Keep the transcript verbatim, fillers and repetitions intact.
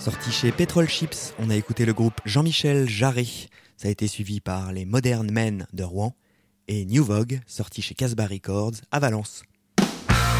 Sorti chez Petrol Chips, on a écouté le groupe Jean-Michel Jarre. Ça a été suivi par les Modern Men de Rouen et New Vogue, sorti chez Casbah Records à Valence.